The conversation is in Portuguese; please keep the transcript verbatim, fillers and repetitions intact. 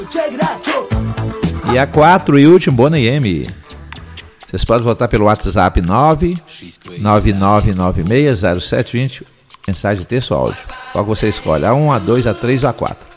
E a quatro e último, Bonnie M. Vocês podem votar pelo WhatsApp nove nove nove nove seis zero sete dois zero. Mensagem de texto ou áudio. Qual você escolhe? A um, a dois, a três ou a quatro?